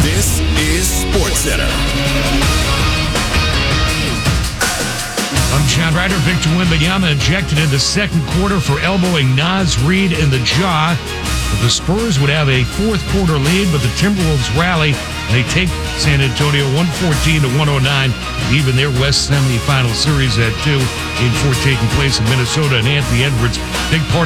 This is SportsCenter. I'm John Ryder. Victor Wembanyama injected in the second quarter for elbowing Naz Reid in the jaw. The Spurs would have a fourth quarter lead, but the Timberwolves rally. They take San Antonio 114-109, even their West semifinal series at 2. Game 4 taking place in Minnesota, and Anthony Edwards, big part